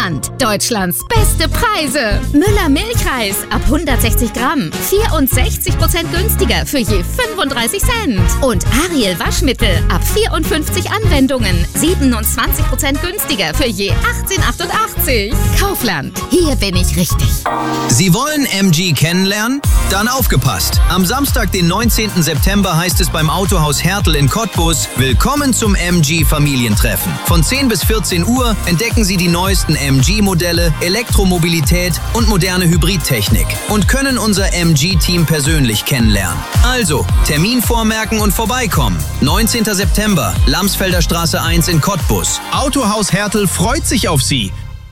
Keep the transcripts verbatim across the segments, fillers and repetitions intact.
Kaufland. Deutschlands beste Preise. Müller Milchreis ab hundertsechzig Gramm. vierundsechzig Prozent günstiger für je fünfunddreißig Cent. Und Ariel Waschmittel ab vierundfünfzig Anwendungen. siebenundzwanzig Prozent günstiger für je achtzehn achtundachtzig. Kaufland. Hier bin ich richtig. Sie wollen M G kennenlernen? Dann aufgepasst. Am Samstag, den neunzehnten September, heißt es beim Autohaus Hertel in Cottbus: Willkommen zum M G-Familientreffen. Von zehn bis vierzehn Uhr entdecken Sie die neuesten M G-Modelle, Elektromobilität und moderne Hybridtechnik und können unser M G-Team persönlich kennenlernen. Also, Termin vormerken und vorbeikommen. neunzehnten September, Lamsfelder Straße eins in Cottbus. Autohaus Hertel freut sich auf Sie.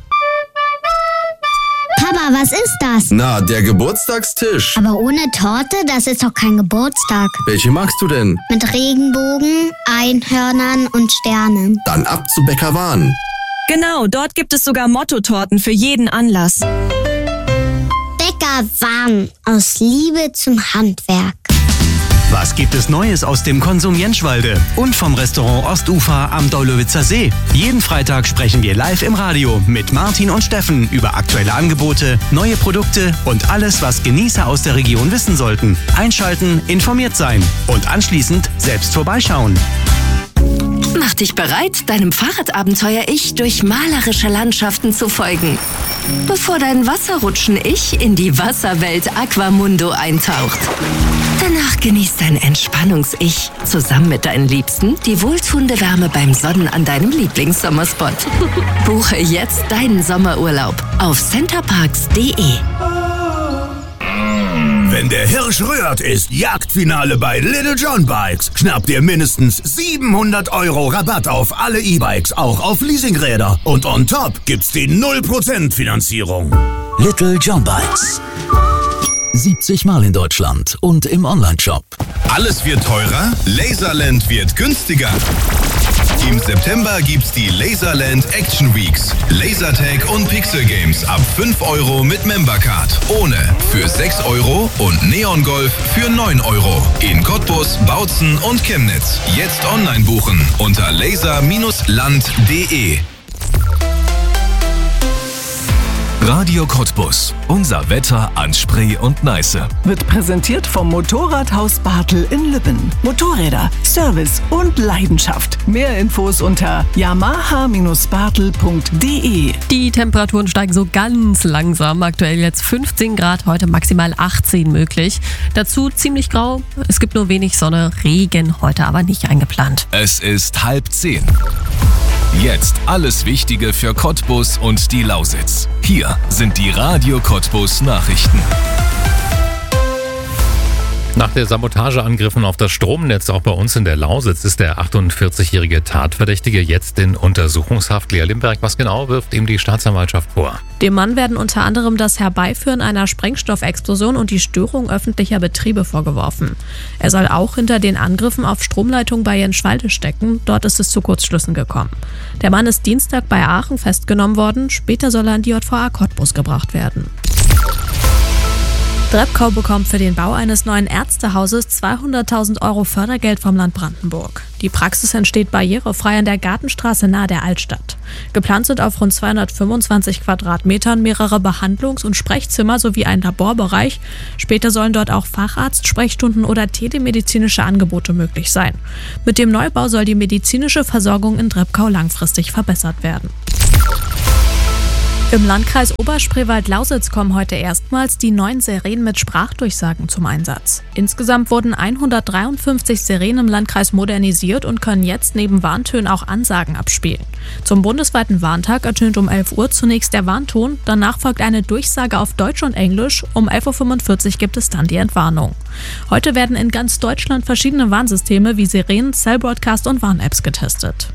Papa, was ist das? Na, der Geburtstagstisch. Aber ohne Torte, das ist doch kein Geburtstag. Welche magst du denn? Mit Regenbogen, Einhörnern und Sternen. Dann ab zu Bäcker Wahn. Genau, dort gibt es sogar Mottotorten für jeden Anlass. Bäcker Wahn, aus Liebe zum Handwerk. Was gibt es Neues aus dem Konsum Jenschwalde und vom Restaurant Ostufer am Daulowitzer See? Jeden Freitag sprechen wir live im Radio mit Martin und Steffen über aktuelle Angebote, neue Produkte und alles, was Genießer aus der Region wissen sollten. Einschalten, informiert sein und anschließend selbst vorbeischauen. Mach dich bereit, deinem Fahrradabenteuer-Ich durch malerische Landschaften zu folgen, bevor dein Wasserrutschen-Ich in die Wasserwelt Aquamundo eintaucht. Danach genießt dein Entspannungs-Ich zusammen mit deinen Liebsten die wohltuende Wärme beim Sonnen an deinem Lieblingssommerspot. Buche jetzt deinen Sommerurlaub auf centerparks punkt de. Wenn der Hirsch rührt, ist Jagdfinale bei Little John Bikes. Schnapp dir mindestens siebenhundert Euro Rabatt auf alle E-Bikes, auch auf Leasingräder. Und on top gibt's die null Prozent Finanzierung. Little John Bikes. siebzig Mal in Deutschland und im Onlineshop. Alles wird teurer, Laserland wird günstiger. Im September gibt's die Laserland Action Weeks. Lasertag und Pixel Games ab fünf Euro mit Membercard. Ohne für sechs Euro und Neon Golf für neun Euro. In Cottbus, Bautzen und Chemnitz. Jetzt online buchen unter laser Bindestrich land punkt de. Radio Cottbus. Unser Wetter an Spree und Neiße. Wird präsentiert vom Motorradhaus Bartel in Lübben. Motorräder, Service und Leidenschaft. Mehr Infos unter yamaha Bindestrich bartel punkt de. Die Temperaturen steigen so ganz langsam. Aktuell jetzt fünfzehn Grad, heute maximal achtzehn möglich. Dazu ziemlich grau. Es gibt nur wenig Sonne, Regen heute aber nicht eingeplant. Es ist halb zehn. Jetzt alles Wichtige für Cottbus und die Lausitz. Hier sind die Radio Cottbus Nachrichten. Nach der Sabotageangriffen auf das Stromnetz auch bei uns in der Lausitz ist der achtundvierzigjährige Tatverdächtige jetzt in Untersuchungshaft. Lea Limberg, was genau wirft ihm die Staatsanwaltschaft vor? Dem Mann werden unter anderem das Herbeiführen einer Sprengstoffexplosion und die Störung öffentlicher Betriebe vorgeworfen. Er soll auch hinter den Angriffen auf Stromleitungen bei Jenschwalde stecken. Dort ist es zu Kurzschlüssen gekommen. Der Mann ist Dienstag bei Aachen festgenommen worden. Später soll er in die J V A Cottbus gebracht werden. Drebkow bekommt für den Bau eines neuen Ärztehauses zweihunderttausend Euro Fördergeld vom Land Brandenburg. Die Praxis entsteht barrierefrei an der Gartenstraße nahe der Altstadt. Geplant sind auf rund zweihundertfünfundzwanzig Quadratmetern mehrere Behandlungs- und Sprechzimmer sowie ein Laborbereich. Später sollen dort auch Facharzt, Sprechstunden oder telemedizinische Angebote möglich sein. Mit dem Neubau soll die medizinische Versorgung in Drebkow langfristig verbessert werden. Im Landkreis Oberspreewald-Lausitz kommen heute erstmals die neuen Sirenen mit Sprachdurchsagen zum Einsatz. Insgesamt wurden hundertdreiundfünfzig Sirenen im Landkreis modernisiert und können jetzt neben Warntönen auch Ansagen abspielen. Zum bundesweiten Warntag ertönt um elf Uhr zunächst der Warnton, danach folgt eine Durchsage auf Deutsch und Englisch, um elf Uhr fünfundvierzig gibt es dann die Entwarnung. Heute werden in ganz Deutschland verschiedene Warnsysteme wie Sirenen, Cell Broadcast und Warn-Apps getestet.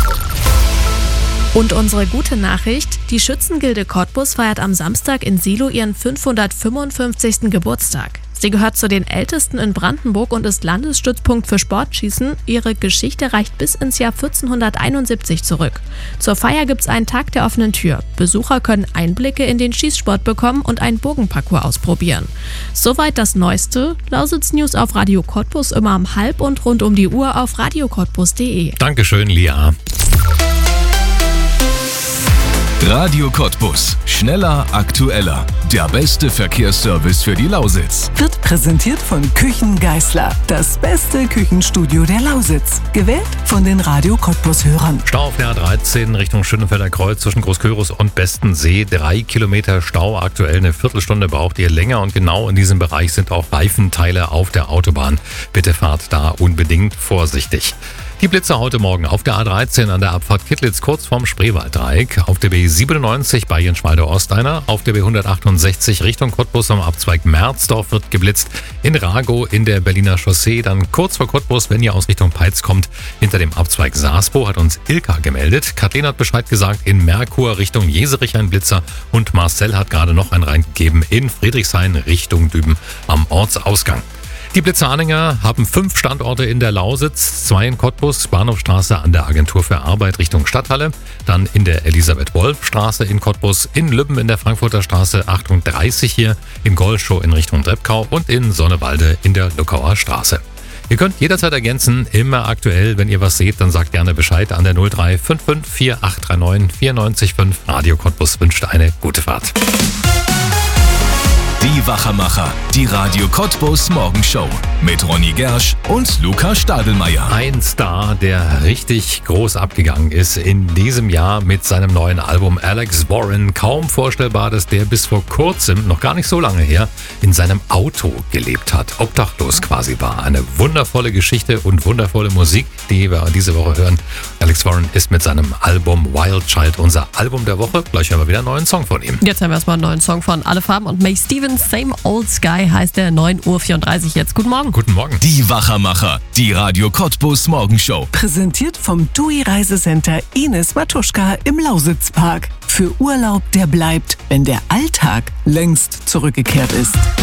Und unsere gute Nachricht: Die Schützengilde Cottbus feiert am Samstag in Silo ihren fünfhundertfünfundfünfzigsten Geburtstag. Sie gehört zu den ältesten in Brandenburg und ist Landesstützpunkt für Sportschießen. Ihre Geschichte reicht bis ins Jahr vierzehnhunderteinundsiebzig zurück. Zur Feier gibt's einen Tag der offenen Tür. Besucher können Einblicke in den Schießsport bekommen und einen Bogenparcours ausprobieren. Soweit das Neueste. Lausitz News auf Radio Cottbus immer um halb und rund um die Uhr auf radio cottbus punkt de. Dankeschön, Lia. Radio Cottbus. Schneller, aktueller. Der beste Verkehrsservice für die Lausitz. Wird präsentiert von Küchen Geisler. Das beste Küchenstudio der Lausitz. Gewählt von den Radio Cottbus-Hörern. Stau auf der A dreizehn Richtung Schönefelder Kreuz zwischen Großkörus und Bestensee. Drei Kilometer Stau. Aktuell eine Viertelstunde braucht ihr länger. Und genau in diesem Bereich sind auch Reifenteile auf der Autobahn. Bitte fahrt da unbedingt vorsichtig. Die Blitzer heute Morgen auf der A dreizehn an der Abfahrt Kittlitz kurz vorm Spreewalddreieck, auf der B siebenundneunzig bei Jenschwalde-Osteiner, auf der B hundertachtundsechzig Richtung Cottbus am Abzweig Merzdorf wird geblitzt, in Ragow in der Berliner Chaussee, dann kurz vor Cottbus, wenn ihr aus Richtung Peitz kommt, hinter dem Abzweig Saasbo hat uns Ilka gemeldet. Kathleen hat Bescheid gesagt, in Merkur Richtung Jeserich ein Blitzer und Marcel hat gerade noch einen reingegeben in Friedrichshain Richtung Düben am Ortsausgang. Die Blitzer-Anhänger haben fünf Standorte in der Lausitz, zwei in Cottbus, Bahnhofstraße an der Agentur für Arbeit Richtung Stadthalle, dann in der Elisabeth-Wolf-Straße in Cottbus, in Lübben in der Frankfurter Straße achtunddreißig hier, in Golschow in Richtung Treppkau und in Sonnewalde in der Luckauer Straße. Ihr könnt jederzeit ergänzen, immer aktuell, wenn ihr was seht, dann sagt gerne Bescheid an der null drei fünf fünf vier acht drei neun vier neun fünf. Radio Cottbus wünscht eine gute Fahrt. Die Wachermacher, die Radio Cottbus Morgenshow mit Ronny Gersch und Luca Stadelmeier. Ein Star, der richtig groß abgegangen ist in diesem Jahr mit seinem neuen Album Alex Warren. Kaum vorstellbar, dass der bis vor kurzem, noch gar nicht so lange her, in seinem Auto gelebt hat. Obdachlos quasi war. Eine wundervolle Geschichte und wundervolle Musik, die wir diese Woche hören. Alex Warren ist mit seinem Album Wild Child unser Album der Woche. Gleich hören wir wieder einen neuen Song von ihm. Jetzt haben wir erstmal einen neuen Song von Alle Farben und May Stevens. Same Old Sky heißt der, neun Uhr vierunddreißig jetzt. Guten Morgen. Guten Morgen. Die Wachermacher, die Radio Cottbus Morgenshow. Präsentiert vom T U I Reisecenter Ines Matuschka im Lausitzpark. Für Urlaub, der bleibt, wenn der Alltag längst zurückgekehrt ist.